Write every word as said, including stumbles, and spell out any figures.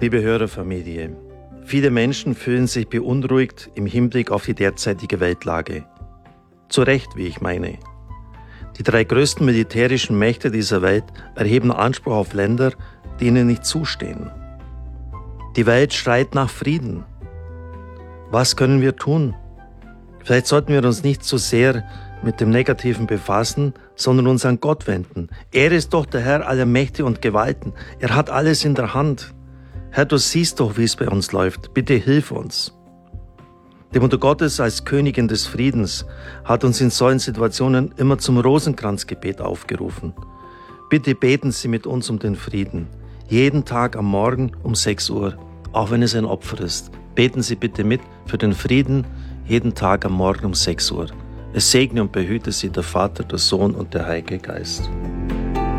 Liebe Hörerfamilie, viele Menschen fühlen sich beunruhigt im Hinblick auf die derzeitige Weltlage. Zu Recht, wie ich meine. Die drei größten militärischen Mächte dieser Welt erheben Anspruch auf Länder, die ihnen nicht zustehen. Die Welt schreit nach Frieden. Was können wir tun? Vielleicht sollten wir uns nicht so sehr mit dem Negativen befassen, sondern uns an Gott wenden. Er ist doch der Herr aller Mächte und Gewalten. Er hat alles in der Hand. Herr, du siehst doch, wie es bei uns läuft. Bitte hilf uns. Die Mutter Gottes als Königin des Friedens hat uns in solchen Situationen immer zum Rosenkranzgebet aufgerufen. Bitte beten Sie mit uns um den Frieden. Jeden Tag am Morgen um sechs Uhr, auch wenn es ein Opfer ist. Beten Sie bitte mit für den Frieden jeden Tag am Morgen um sechs Uhr. Es segne und behüte Sie der Vater, der Sohn und der Heilige Geist.